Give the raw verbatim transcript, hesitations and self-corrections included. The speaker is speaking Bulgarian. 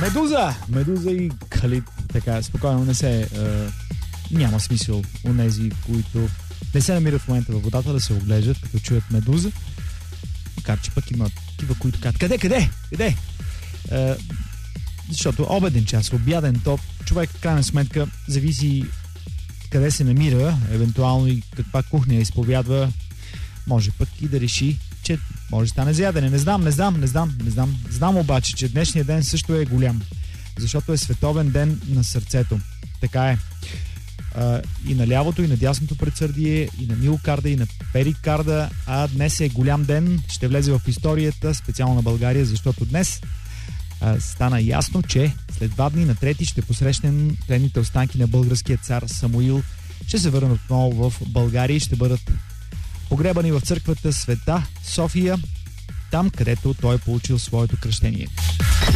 Медуза! Медуза и Калит. Така, спокойно, не се... Е, няма смисъл у нези, които не се намират в момента във водата, да се оглеждат, като чуят медуза. Макар, че пък има такива, които казват: къде, къде, къде? Е, защото обеден час, обяден, то човек в крайна сметка зависи къде се намира, евентуално и каква кухня изповядва, може пък и да реши, че може да стане за ядене. Не знам, не знам, не знам, не знам. Знам обаче, че днешния ден също е голям, защото е световен ден на сърцето. Така е. А, и на лявото, и на дясното предсърдие, и на миокарда, и на перикарда. А днес е голям ден, ще влезе в историята, специално на България, защото днес а, стана ясно, че след два дни на трети ще посрещнем тленните останки на българския цар Самуил. Ще се върнат отново в България и ще бъдат погребани в църквата Света София, там където той е получил своето кръщение.